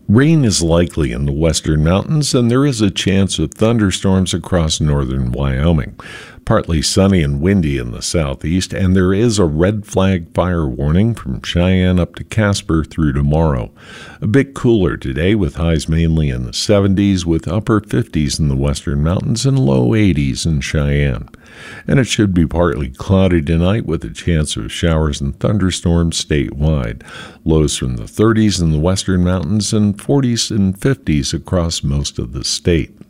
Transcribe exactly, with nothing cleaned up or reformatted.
Rain is likely in the western mountains, and there is a chance of thunderstorms across northern Wyoming. Partly sunny and windy in the southeast, and there is a red flag fire warning from Cheyenne up to Casper through tomorrow. A bit cooler today with highs mainly in the seventies, with upper fifties in the western mountains and low eighties in Cheyenne. And it should be partly cloudy tonight with a chance of showers and thunderstorms statewide. Lows from the thirties in the western mountains and forties and fifties across most of the state.